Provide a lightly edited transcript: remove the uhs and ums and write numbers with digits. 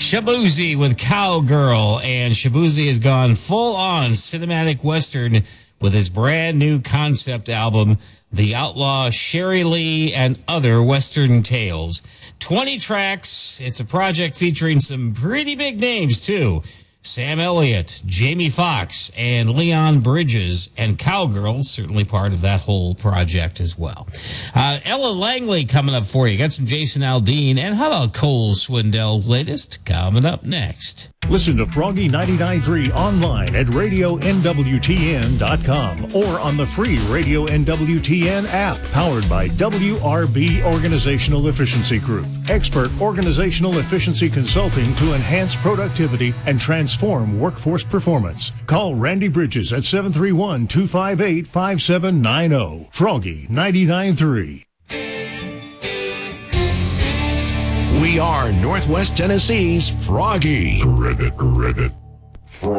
Shaboozey with Cowgirl, and Shaboozey has gone full-on cinematic Western with his brand new concept album, The Outlaw Sherry Lee and Other Western Tales. 20 tracks. It's a project featuring some pretty big names, too. Sam Elliott, Jamie Foxx, and Leon Bridges, and Cowgirl, certainly part of that whole project as well. Ella Langley coming up for you. Got some Jason Aldean, and how about Cole Swindell's latest coming up next? Listen to Froggy 99.3 online at radionwtn.com or on the free Radio NWTN app, powered by WRB Organizational Efficiency Group. Expert organizational efficiency consulting to enhance productivity and transform workforce performance. Call Randy Bridges at 731-258-5790. Froggy 99.3. We are Northwest Tennessee's Froggy. Ribbit.